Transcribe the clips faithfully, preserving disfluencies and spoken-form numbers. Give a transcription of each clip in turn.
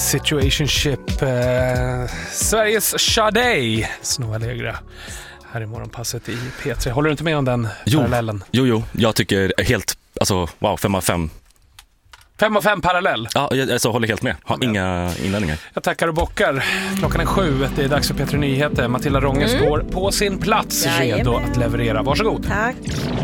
Situationship. Eh, Sveriges Sade. Snå Allegra. Här i morgonpasset i P tre. Håller du inte med om den jo, parallellen? Jo, jo. Jag tycker helt, alltså, wow, fem av fem. Fem av fem parallell? Ja, jag alltså, håller helt med. Har inga invändningar. Jag tackar och bockar. Klockan är sju. Det är dags för P tre Nyheter. Matilda Ronge mm. står på sin plats. Jajamän. Redo att leverera. Varsågod. Tack.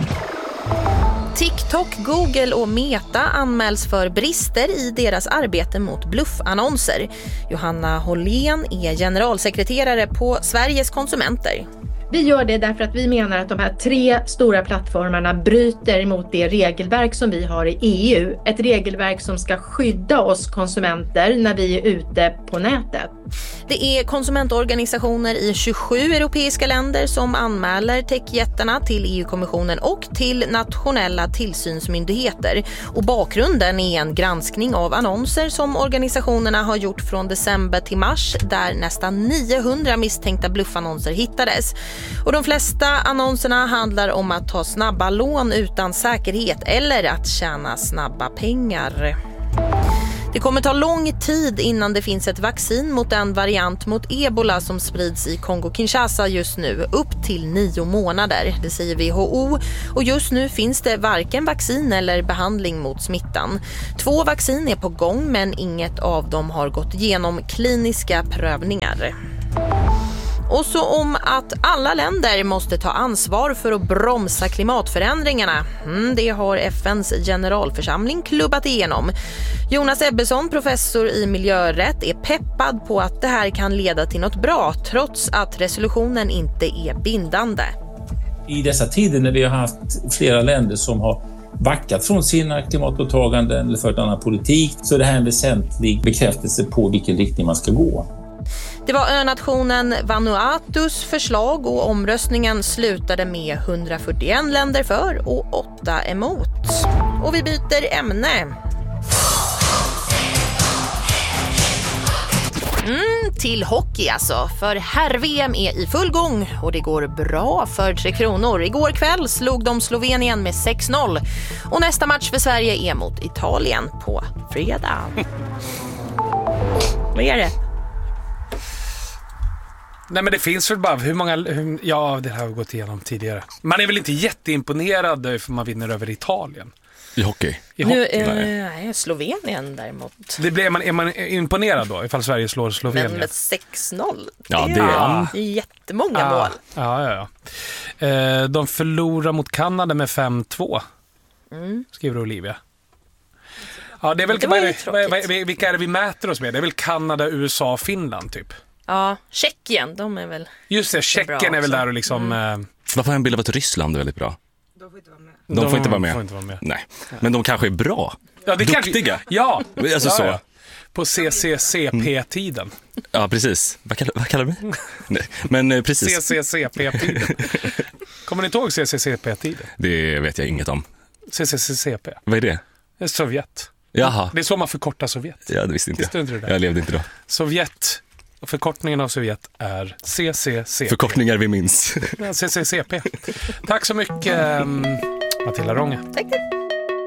TikTok, Google och Meta anmäls för brister i deras arbete mot bluffannonser. Johanna Hållén är generalsekreterare på Sveriges konsumenter. Vi gör det därför att vi menar att de här tre stora plattformarna bryter mot det regelverk som vi har i E U. Ett regelverk som ska skydda oss konsumenter när vi är ute på nätet. Det är konsumentorganisationer i tjugosju europeiska länder som anmäler techjättarna till E U-kommissionen och till nationella tillsynsmyndigheter. Och bakgrunden är en granskning av annonser som organisationerna har gjort från december till mars där nästan niohundra misstänkta bluffannonser hittades. Och de flesta annonserna handlar om att ta snabba lån utan säkerhet eller att tjäna snabba pengar. Det kommer ta lång tid innan det finns ett vaccin mot en variant mot ebola som sprids i Kongo-Kinshasa just nu, upp till nio månader, det säger W H O. Och just nu finns det varken vaccin eller behandling mot smittan. Två vaccin är på gång men inget av dem har gått igenom kliniska prövningar. Och så om att alla länder måste ta ansvar för att bromsa klimatförändringarna. Mm, det har F N:s generalförsamling klubbat igenom. Jonas Ebbesson, professor i miljörätt, är peppad på att det här kan leda till något bra trots att resolutionen inte är bindande. I dessa tider när vi har haft flera länder som har backat från sina klimatåtaganden eller fört annan politik så är det här en väsentlig bekräftelse på vilken riktning man ska gå. Det var önationen Vanuatus förslag och omröstningen slutade med hundrafyrtioen länder för och åtta emot. Och vi byter ämne. Mm, till hockey alltså, för herr-V M är i full gång och det går bra för Tre Kronor. Igår kväll slog de Slovenien med sex noll och nästa match för Sverige är mot Italien på fredag. Vad är det? Nej, men det finns väl bara hur många hur, ja, det här har vi gått igenom tidigare. Man är väl inte jätteimponerad för man vinner över Italien. I hockey? I hockey. Nu, eh, nej, Slovenien däremot. Det blir, är, man, är man imponerad då ifall Sverige slår Slovenien? Men med sex noll. Ja, det är ja. jättemånga ja. mål. Ja, ja, ja. Eh, de förlorar mot Kanada med fem två. Mm. Skriver Olivia. Ja, det är väl, det vad är det, vilka är det vi mäter oss med? Det är väl Kanada, U S A, Finland typ. Ja, Tjeckien, de är väl. Just det, Tjeckien är väl där och liksom mm. eh... Vad får en bild av att Ryssland är väldigt bra? De får inte vara med. De, de får, inte vara med. får inte vara med. Nej, men de kanske är bra. Ja, det duktiga. Kanske, ja, alltså ja, så. Ja. På C C C P-tiden. Ja, precis. Vad kallar, vad kallar du? Nej, men eh, precis. C C C P-tiden. Kommer ni inte ihåg C C C P-tiden? Det vet jag inget om. C C C P. Vad är det? Det är Sovjet. Jaha. Det är så man förkortar Sovjet. Ja, det visste inte visste jag. Inte det där? Jag levde inte då. Sovjet. Och förkortningen av Sovjet är C C C P. Förkortningar vi minns. C C C P. Tack så mycket, Matilda Ronge. Tack.